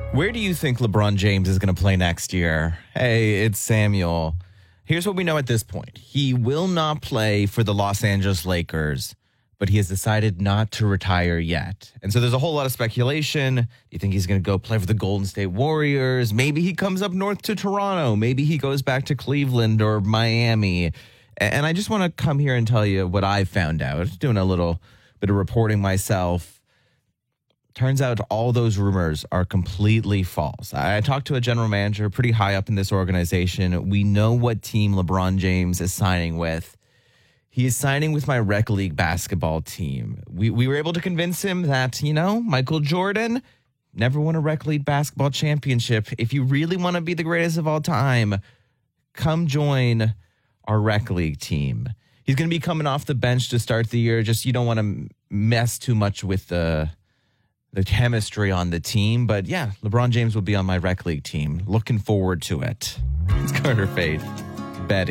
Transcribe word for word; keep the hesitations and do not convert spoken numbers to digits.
Where do you think LeBron James is going to play next year? Hey, it's Samuel. Here's what we know at this point. He will not play for the Los Angeles Lakers, but he has decided not to retire yet. And so there's a whole lot of speculation. Do you think he's going to go play for the Golden State Warriors? Maybe he comes up north to Toronto. Maybe he goes back to Cleveland or Miami. And I just want to come here and tell you what I found out, doing a little bit of reporting myself. Turns out all those rumors are completely false. I talked to a general manager pretty high up in this organization. We know what team LeBron James is signing with. He is signing with my rec league basketball team. We we were able to convince him that, you know, Michael Jordan never won a rec league basketball championship. If you really want to be the greatest of all time, come join our rec league team. He's going to be coming off the bench to start the year. Just you don't want to mess too much with the the chemistry on the team. But yeah, LeBron James will be on my rec league team. Looking forward to it. It's Carter Faith. Bet